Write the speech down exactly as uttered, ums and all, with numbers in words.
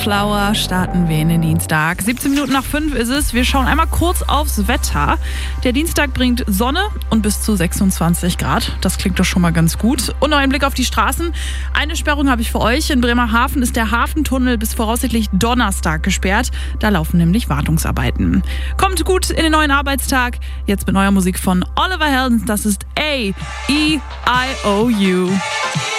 Flower starten wir in den Dienstag. siebzehn Minuten nach fünf ist es. Wir schauen einmal kurz aufs Wetter. Der Dienstag bringt Sonne und bis zu sechsundzwanzig Grad. Das klingt doch schon mal ganz gut. Und noch ein Blick auf die Straßen. Eine Sperrung habe ich für euch. In Bremerhaven ist der Hafentunnel bis voraussichtlich Donnerstag gesperrt. Da laufen nämlich Wartungsarbeiten. Kommt gut in den neuen Arbeitstag. Jetzt mit neuer Musik von Oliver Heldens. Das ist A E I O U.